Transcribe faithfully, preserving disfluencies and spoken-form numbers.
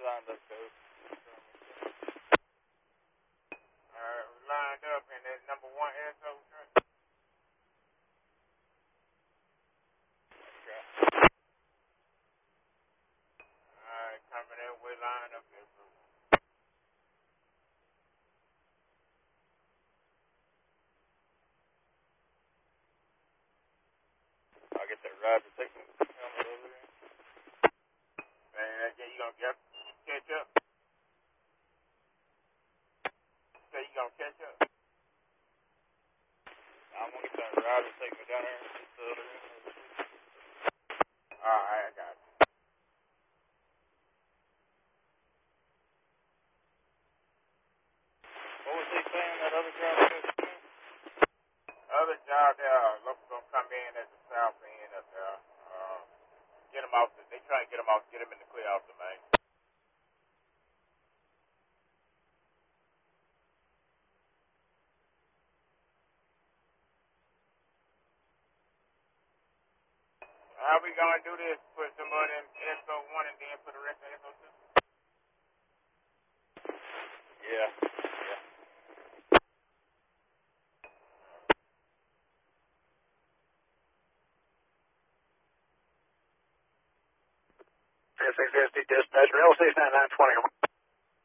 lined up, Coach. Alright, we lined up in that number one S O truck. Okay. Alright, coming in, we lined up there, bro. I'll get that ride to take me helmet over there. Man, yeah, you gonna get, catch up? Say you gonna catch up? I'm gonna get that ride to take me down there and sit the other end. Alright, I got you. What was he saying, that other driver? Other job there, local gonna come in at the south end up there. Uh, get them off the, they try to get them off, get them in the clear off the main. How we gonna do this? Put some money in S O one and then put the rest in S O two? Yeah. Yeah. S six S D dispatch, rail six nine nine twenty.